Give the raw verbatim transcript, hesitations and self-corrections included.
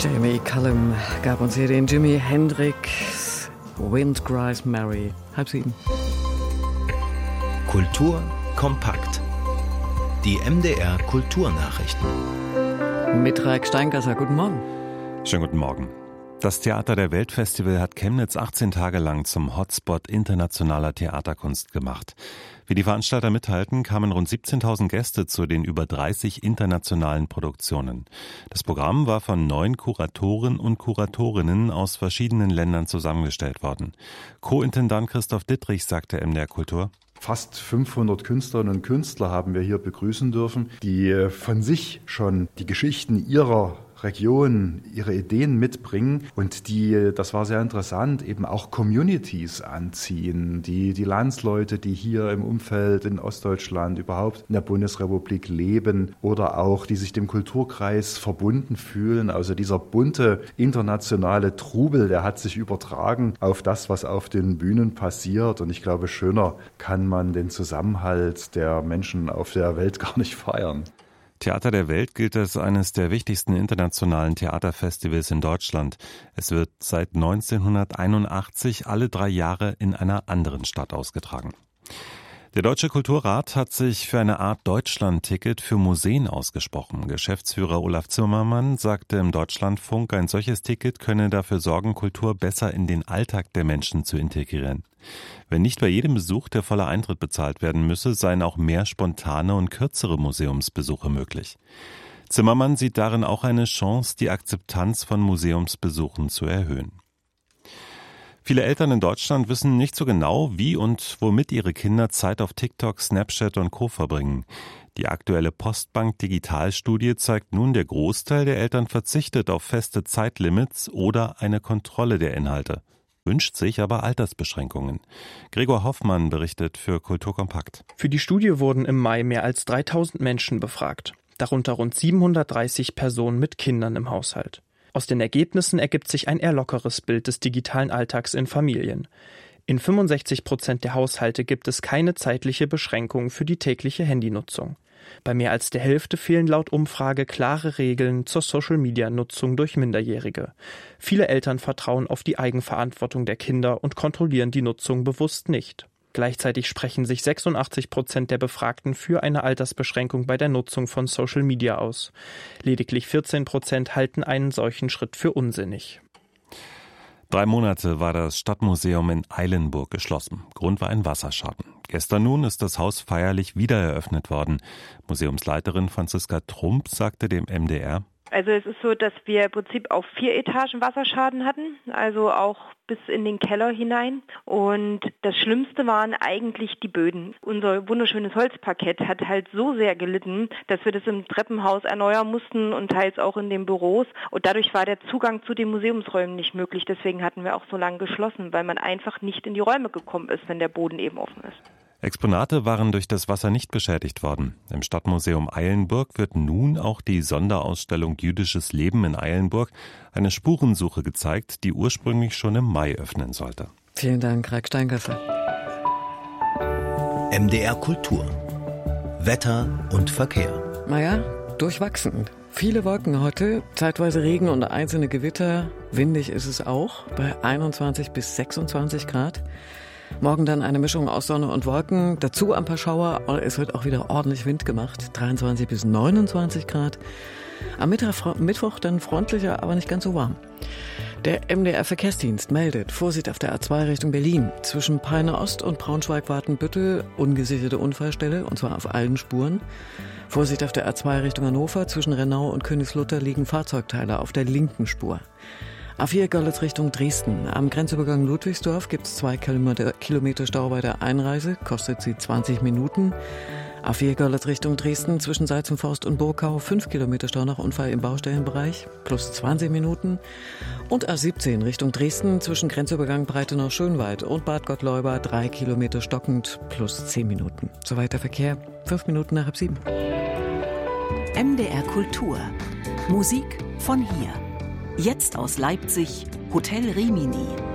Jamie Cullum gab uns hier den Jimi Hendrix Wind Cries Mary. Halb sieben. Kultur kompakt. Die M D R Kulturnachrichten. Mit Raik Steingasser. Guten Morgen. Schönen guten Morgen. Das Theater der Welt-Festival hat Chemnitz achtzehn Tage lang zum Hotspot internationaler Theaterkunst gemacht. Wie die Veranstalter mithalten, kamen rund siebzehntausend Gäste zu den über dreißig internationalen Produktionen. Das Programm war von neun Kuratoren und Kuratorinnen aus verschiedenen Ländern zusammengestellt worden. Co-Intendant Christoph Dittrich sagte M D R Kultur: Fast fünfhundert Künstlerinnen und Künstler haben wir hier begrüßen dürfen, die von sich schon die Geschichten ihrer Region, ihre Ideen mitbringen und die, das war sehr interessant, eben auch Communities anziehen, die, die Landsleute, die hier im Umfeld in Ostdeutschland, überhaupt in der Bundesrepublik leben oder auch, die sich dem Kulturkreis verbunden fühlen. Also dieser bunte internationale Trubel, der hat sich übertragen auf das, was auf den Bühnen passiert, und ich glaube, schöner kann man den Zusammenhalt der Menschen auf der Welt gar nicht feiern. Theater der Welt gilt als eines der wichtigsten internationalen Theaterfestivals in Deutschland. Es wird seit neunzehnhunderteinundachtzig alle drei Jahre in einer anderen Stadt ausgetragen. Der Deutsche Kulturrat hat sich für eine Art Deutschland-Ticket für Museen ausgesprochen. Geschäftsführer Olaf Zimmermann sagte im Deutschlandfunk, ein solches Ticket könne dafür sorgen, Kultur besser in den Alltag der Menschen zu integrieren. Wenn nicht bei jedem Besuch der volle Eintritt bezahlt werden müsse, seien auch mehr spontane und kürzere Museumsbesuche möglich. Zimmermann sieht darin auch eine Chance, die Akzeptanz von Museumsbesuchen zu erhöhen. Viele Eltern in Deutschland wissen nicht so genau, wie und womit ihre Kinder Zeit auf TikTok, Snapchat und Co. verbringen. Die aktuelle Postbank-Digitalstudie zeigt nun, der Großteil der Eltern verzichtet auf feste Zeitlimits oder eine Kontrolle der Inhalte, wünscht sich aber Altersbeschränkungen. Gregor Hoffmann berichtet für Kultur kompakt. Für die Studie wurden im Mai mehr als dreitausend Menschen befragt, darunter rund siebenhundertdreißig Personen mit Kindern im Haushalt. Aus den Ergebnissen ergibt sich ein eher lockeres Bild des digitalen Alltags in Familien. In fünfundsechzig Prozent der Haushalte gibt es keine zeitliche Beschränkung für die tägliche Handynutzung. Bei mehr als der Hälfte fehlen laut Umfrage klare Regeln zur Social-Media-Nutzung durch Minderjährige. Viele Eltern vertrauen auf die Eigenverantwortung der Kinder und kontrollieren die Nutzung bewusst nicht. Gleichzeitig sprechen sich sechsundachtzig Prozent der Befragten für eine Altersbeschränkung bei der Nutzung von Social Media aus. Lediglich vierzehn Prozent halten einen solchen Schritt für unsinnig. Drei Monate war das Stadtmuseum in Eilenburg geschlossen. Grund war ein Wasserschaden. Gestern nun ist das Haus feierlich wieder eröffnet worden. Museumsleiterin Franziska Trump sagte dem M D R: Also es ist so, dass wir im Prinzip auf vier Etagen Wasserschaden hatten, also auch bis in den Keller hinein. Und das Schlimmste waren eigentlich die Böden. Unser wunderschönes Holzparkett hat halt so sehr gelitten, dass wir das im Treppenhaus erneuern mussten und teils auch in den Büros. Und dadurch war der Zugang zu den Museumsräumen nicht möglich. Deswegen hatten wir auch so lange geschlossen, weil man einfach nicht in die Räume gekommen ist, wenn der Boden eben offen ist. Exponate waren durch das Wasser nicht beschädigt worden. Im Stadtmuseum Eilenburg wird nun auch die Sonderausstellung Jüdisches Leben in Eilenburg, eine Spurensuche, gezeigt, die ursprünglich schon im Mai öffnen sollte. Vielen Dank, Raik Steingasser. M D R Kultur. Wetter und Verkehr. Naja, durchwachsen. Viele Wolken heute, zeitweise Regen und einzelne Gewitter. Windig ist es auch, bei einundzwanzig bis sechsundzwanzig Grad. Morgen dann eine Mischung aus Sonne und Wolken, dazu ein paar Schauer, es wird auch wieder ordentlich Wind gemacht, dreiundzwanzig bis neunundzwanzig Grad. Am Mittag, Mittwoch dann freundlicher, aber nicht ganz so warm. Der M D R-Verkehrsdienst meldet Vorsicht auf der A zwei Richtung Berlin. Zwischen Peine Ost und Braunschweig-Wartenbüttel ungesicherte Unfallstelle, und zwar auf allen Spuren. Vorsicht auf der A zwei Richtung Hannover. Zwischen Rennau und Königslutter liegen Fahrzeugteile auf der linken Spur. A vier Görlitz Richtung Dresden. Am Grenzübergang Ludwigsdorf gibt es zwei Kilometer, Kilometer Stau bei der Einreise, kostet sie zwanzig Minuten. A vier Görlitz Richtung Dresden zwischen Seizenforst und Burgau, fünf Kilometer Stau nach Unfall im Baustellenbereich, plus zwanzig Minuten. Und A siebzehn Richtung Dresden zwischen Grenzübergang Breitenau-Schönwald und Bad Gottleuba, drei Kilometer stockend, plus zehn Minuten. Soweit der Verkehr, fünf Minuten nach halb sieben. M D R Kultur. Musik von hier. Jetzt aus Leipzig, Hotel Rimini.